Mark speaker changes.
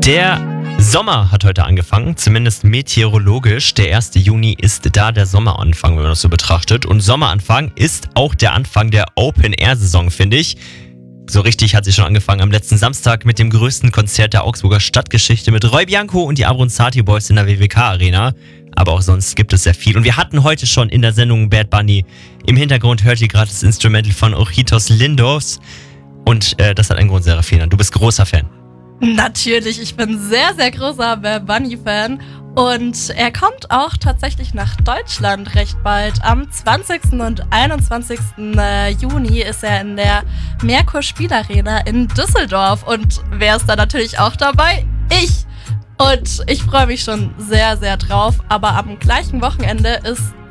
Speaker 1: Der Sommer hat heute angefangen, zumindest meteorologisch. Der 1. Juni ist da der Sommeranfang, wenn man das so betrachtet. Und Sommeranfang ist auch der Anfang der Open-Air-Saison, finde ich. So richtig hat sie schon angefangen am letzten Samstag mit dem größten Konzert der Augsburger Stadtgeschichte mit Roy Bianco und die Abronzati Boys in der WWK-Arena. Aber auch sonst gibt es sehr viel. Und wir hatten heute schon in der Sendung Bad Bunny. Im Hintergrund hört ihr gerade das Instrumental von Ojitos Lindos. Und das hat einen Grund, Serafina. Du bist großer Fan.
Speaker 2: Natürlich, ich bin sehr, sehr großer Bad Bunny-Fan und er kommt auch tatsächlich nach Deutschland recht bald. Am 20. und 21. Juni ist er in der Merkur Spielarena in Düsseldorf und wer ist da natürlich auch dabei? Ich! Und ich freue mich schon sehr, sehr drauf, aber am gleichen Wochenende ist